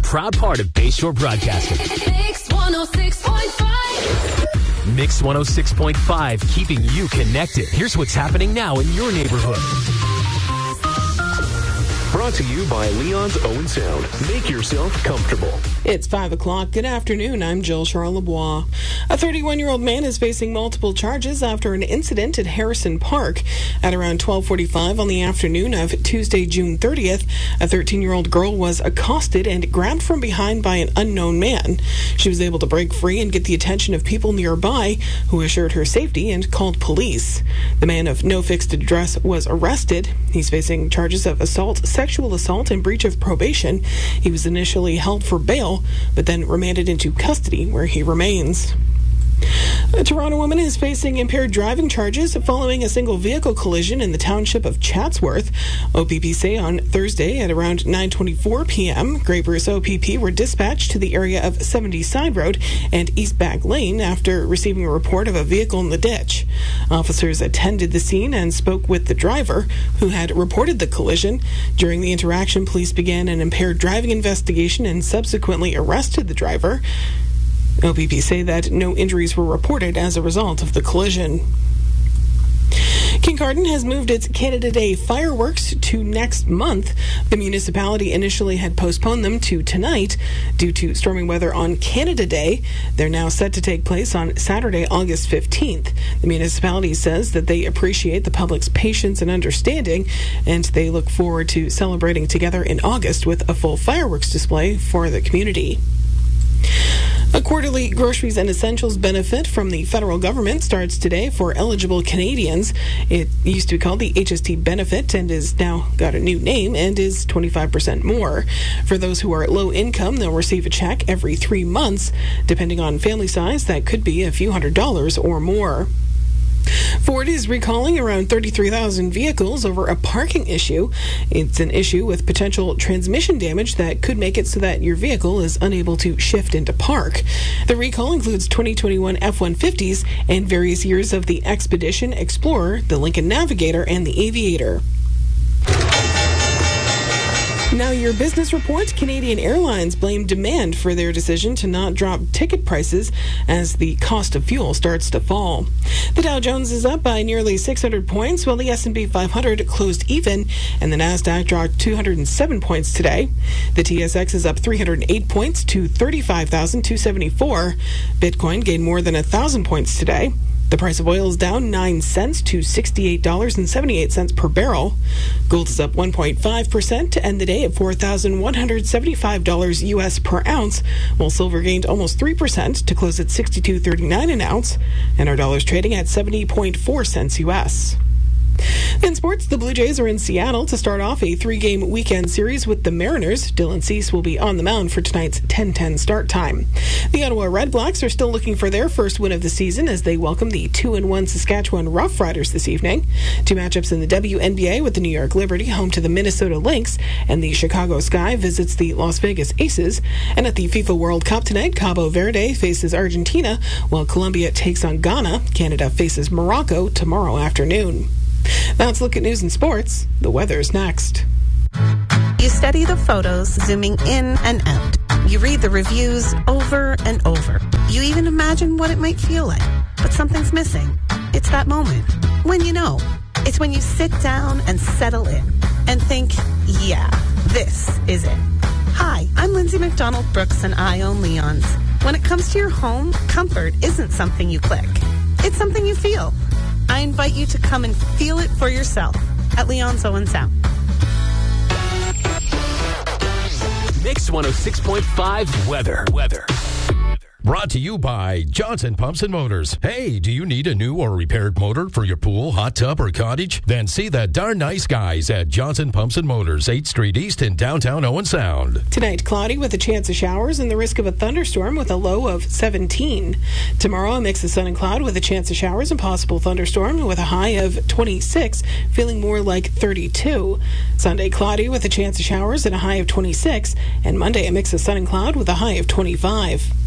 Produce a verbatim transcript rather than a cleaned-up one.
proud part of Bayshore Broadcasting. Mix one oh six point five. Mix one oh six point five, keeping you connected. Here's what's happening now in your neighborhood. Brought to you by Leon's Own Sound. Make yourself comfortable. It's five o'clock. Good afternoon. I'm Jill Charlebois. A thirty-one-year-old man is facing multiple charges after an incident at Harrison Park. At around twelve forty-five on the afternoon of Tuesday, June thirtieth, a thirteen-year-old girl was accosted and grabbed from behind by an unknown man. She was able to break free and get the attention of people nearby, who assured her safety and called police. The man of no fixed address was arrested. He's facing charges of assault, sexual assault, and breach of probation. He was initially held for bail, but then remanded into custody, where he remains. A Toronto woman is facing impaired driving charges following a single vehicle collision in the township of Chatsworth. O P P say on Thursday at around nine twenty-four p.m., Grey Bruce O P P were dispatched to the area of seventy Side Road and East Back Lane after receiving a report of a vehicle in the ditch. Officers attended the scene and spoke with the driver, who had reported the collision. During the interaction, police began an impaired driving investigation and subsequently arrested the driver. O P P say that no injuries were reported as a result of the collision. Kincardine has moved its Canada Day fireworks to next month. The municipality initially had postponed them to tonight due to stormy weather on Canada Day. They're now set to take place on Saturday, August fifteenth. The municipality says that they appreciate the public's patience and understanding, and they look forward to celebrating together in August with a full fireworks display for the community. A quarterly groceries and essentials benefit from the federal government starts today for eligible Canadians. It used to be called the H S T benefit and is now got a new name and is twenty-five percent more. For those who are low income, they'll receive a check every three months. Depending on family size, that could be a few hundred dollars or more. Ford is recalling around thirty-three thousand vehicles over a parking issue. It's an issue with potential transmission damage that could make it so that your vehicle is unable to shift into park. The recall includes twenty twenty-one F one fifties and various years of the Expedition, Explorer, the Lincoln Navigator, and the Aviator. Now your business report. Canadian Airlines blamed demand for their decision to not drop ticket prices as the cost of fuel starts to fall. The Dow Jones is up by nearly six hundred points, while the S and P five hundred closed even, and the Nasdaq dropped two hundred seven points today. The T S X is up three hundred eight points to thirty-five thousand two hundred seventy-four. Bitcoin gained more than one thousand points today. The price of oil is down nine cents to sixty-eight dollars and seventy-eight cents per barrel. Gold is up one point five percent to end the day at four thousand one hundred seventy-five dollars U S per ounce, while silver gained almost three percent to close at sixty-two thirty-nine an ounce, and our dollar's trading at seventy point four cents U S. In sports, the Blue Jays are in Seattle to start off a three-game weekend series with the Mariners. Dylan Cease will be on the mound for tonight's ten ten start time. The Ottawa Red Blacks are still looking for their first win of the season as they welcome the two and one Saskatchewan Roughriders this evening. Two matchups in the W N B A with the New York Liberty home to the Minnesota Lynx, and the Chicago Sky visits the Las Vegas Aces. And at the FIFA World Cup tonight, Cabo Verde faces Argentina, while Colombia takes on Ghana. Canada faces Morocco tomorrow afternoon. Now let's look at news and sports. The weather's next. You study the photos, zooming in and out. You read the reviews over and over. You even imagine what it might feel like. But something's missing. It's that moment. When you know. It's when you sit down and settle in and think, yeah, this is it. Hi, I'm Lindsay McDonald Brooks and I own Leon's. When it comes to your home, comfort isn't something you click. It's something you feel. I invite you to come and feel it for yourself at Leon's Owen Sound. Mix one oh six point five weather. Weather. Brought to you by Johnson Pumps and Motors. Hey, do you need a new or repaired motor for your pool, hot tub, or cottage? Then see the darn nice guys at Johnson Pumps and Motors, eighth Street East in downtown Owen Sound. Tonight, cloudy with a chance of showers and the risk of a thunderstorm with a low of seventeen. Tomorrow, a mix of sun and cloud with a chance of showers and possible thunderstorm with a high of twenty-six, feeling more like thirty-two. Sunday, cloudy with a chance of showers and a high of twenty-six. And Monday, a mix of sun and cloud with a high of twenty-five.